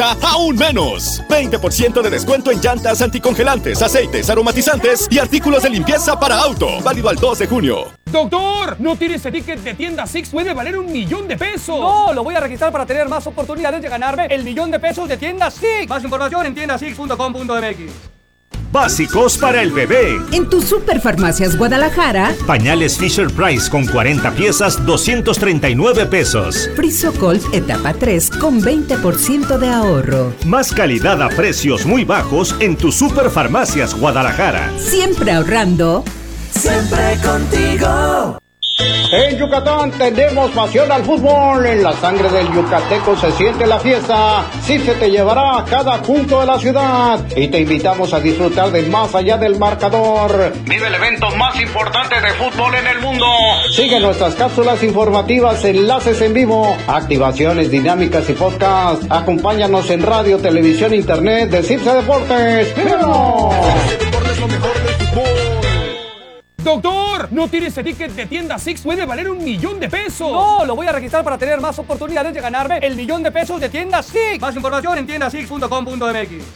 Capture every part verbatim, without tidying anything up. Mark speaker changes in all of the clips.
Speaker 1: aún menos. veinte por ciento de descuento en llantas anticongelantes, aceites, aromatizantes y artículos de limpieza para auto. Válido al dos de junio.
Speaker 2: ¡Doctor! ¿No tiene ese ticket de tienda Six? Puede valer un millón de pesos.
Speaker 3: No, lo voy a registrar para tener más oportunidades de ganarme el millón de pesos de tienda Six. Más información en tienda six punto com punto m x.
Speaker 4: Básicos para el bebé.
Speaker 5: En tu Superfarmacias Guadalajara,
Speaker 4: pañales Fisher Price con cuarenta piezas, doscientos treinta y nueve pesos.
Speaker 5: Frisocolt etapa tres con veinte por ciento de ahorro.
Speaker 4: Más calidad a precios muy bajos en tu Superfarmacias Guadalajara.
Speaker 5: Siempre ahorrando.
Speaker 6: Siempre contigo.
Speaker 7: En Yucatán tenemos pasión al fútbol. En la sangre del yucateco se siente la fiesta. Sí se te llevará a cada punto de la ciudad. Y te invitamos a disfrutar de más allá del marcador. Vive el evento más importante de fútbol en el mundo. Sigue nuestras cápsulas informativas, enlaces en vivo, activaciones dinámicas y podcast. Acompáñanos en radio, televisión, internet de Cipse Deportes. ¡Míranos!
Speaker 1: Cipse Deportes, lo mejor del fútbol.
Speaker 2: ¡Doctor! ¿No tiene ese ticket de tienda Six? Puede valer un millón de pesos.
Speaker 3: No, lo voy a registrar para tener más oportunidades de ganarme el millón de pesos de tienda Six. Más información en tienda six punto com punto m x.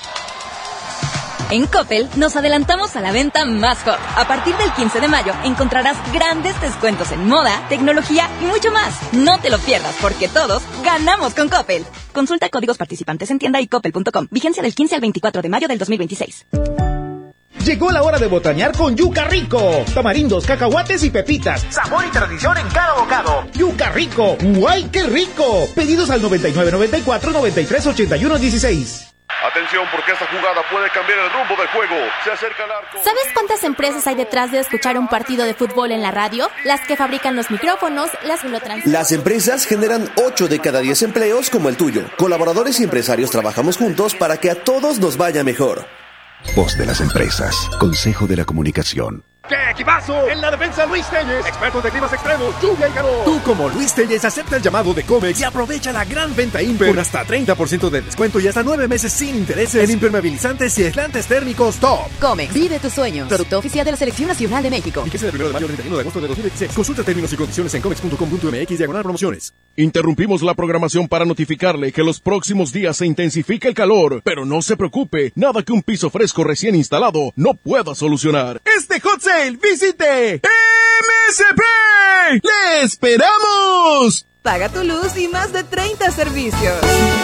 Speaker 8: En Coppel nos adelantamos a la venta más hot. A partir del quince de mayo encontrarás grandes descuentos en moda, tecnología y mucho más. No te lo pierdas porque todos ganamos con Coppel. Consulta códigos participantes en tienda y coppel punto com. Vigencia del quince al veinticuatro de mayo del dos mil veintiséis.
Speaker 9: Llegó la hora de botanear con Yuca Rico. Tamarindos, cacahuates y pepitas. Sabor y tradición en cada bocado. Yuca Rico. ¡Guay, qué rico! Pedidos al noventa y nueve, noventa y cuatro, noventa y tres, ochenta y uno, dieciséis.
Speaker 10: Atención, porque esta jugada puede cambiar el rumbo del juego. Se acerca el arco.
Speaker 11: ¿Sabes cuántas empresas hay detrás de escuchar un partido de fútbol en la radio? Las que fabrican los micrófonos, las que lo transmiten.
Speaker 12: Las empresas generan ocho de cada diez empleos como el tuyo. Colaboradores y empresarios trabajamos juntos para que a todos nos vaya mejor.
Speaker 13: Voz de las empresas. Consejo de la Comunicación.
Speaker 14: ¡Qué equipazo! En la defensa Luis Telles, expertos de climas extremos, lluvia y calor.
Speaker 15: Tú como Luis Telles acepta el llamado de Comex y aprovecha la gran venta Imper con hasta treinta por ciento de descuento y hasta nueve meses sin intereses en impermeabilizantes y aislantes térmicos top.
Speaker 16: Comex, vive tus sueños. Producto oficial de la Selección Nacional de México.
Speaker 15: Fíjese del primero de mayo al treinta y uno de agosto de dos mil veintiséis. Consulta términos y condiciones en comex punto com punto m x diagonal promociones.
Speaker 10: Interrumpimos la programación para notificarle que los próximos días se intensifica el calor, pero no se preocupe, nada que un piso fresco recién instalado no pueda solucionar.
Speaker 17: Este hot sale, visite M S P. ¡Le esperamos!
Speaker 16: Paga tu luz y más de treinta servicios.